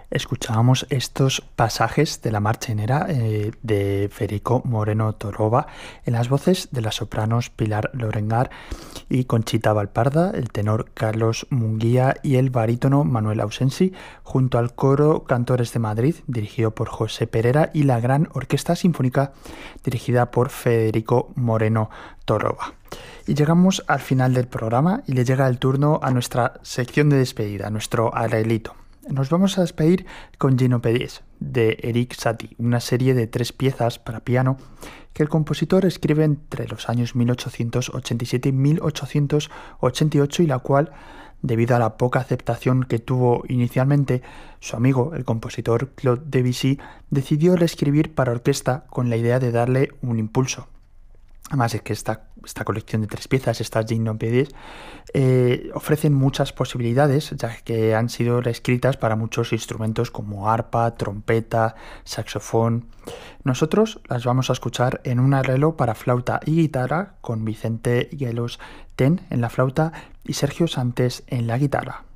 Escuchábamos estos pasajes de la marchenera de Federico Moreno Toroba en las voces de las sopranos Pilar Lorengar y Conchita Valparda, el tenor Carlos Munguía y el barítono Manuel Ausensi, junto al coro Cantores de Madrid, dirigido por José Perera, y la Gran Orquesta Sinfónica, dirigida por Federico Moreno Toroba. Y llegamos al final del programa y le llega el turno a nuestra sección de despedida, nuestro arreglito. Nos vamos a despedir con Ginopédies, de Erik Satie, una serie de 3 piezas para piano que el compositor escribe entre los años 1887 y 1888 y la cual, debido a la poca aceptación que tuvo inicialmente, su amigo, el compositor Claude Debussy, decidió reescribir para orquesta con la idea de darle un impulso. Además es que esta colección de 3 piezas, estas Ginopédies, ofrecen muchas posibilidades, ya que han sido reescritas para muchos instrumentos como arpa, trompeta, saxofón. Nosotros las vamos a escuchar en un arreglo para flauta y guitarra con Vicente Guelos Ten en la flauta y Sergio Santés en la guitarra.